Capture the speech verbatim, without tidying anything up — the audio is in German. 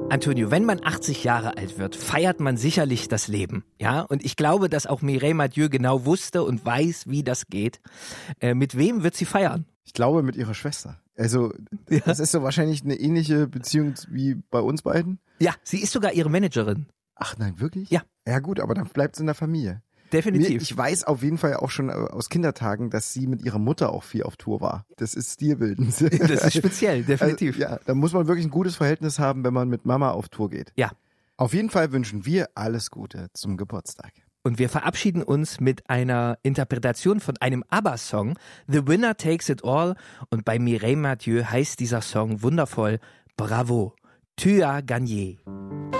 Antonio, wenn man achtzig Jahre alt wird, feiert man sicherlich das Leben. Ja, und ich glaube, dass auch Mireille Mathieu genau wusste und weiß, wie das geht. Äh, mit wem wird sie feiern? Ich glaube, mit ihrer Schwester. Also, ja. Das ist so wahrscheinlich eine ähnliche Beziehung wie bei uns beiden. Ja, sie ist sogar ihre Managerin. Ach nein, wirklich? Ja. Ja gut, aber dann bleibt es in der Familie. Definitiv. Ich weiß auf jeden Fall auch schon aus Kindertagen, dass sie mit ihrer Mutter auch viel auf Tour war. Das ist stilbildend. Das ist speziell, definitiv. Also, ja, da muss man wirklich ein gutes Verhältnis haben, wenn man mit Mama auf Tour geht. Ja. Auf jeden Fall wünschen wir alles Gute zum Geburtstag. Und wir verabschieden uns mit einer Interpretation von einem ABBA-Song, The Winner Takes It All. Und bei Mireille Mathieu heißt dieser Song wundervoll Bravo, tu as gagné.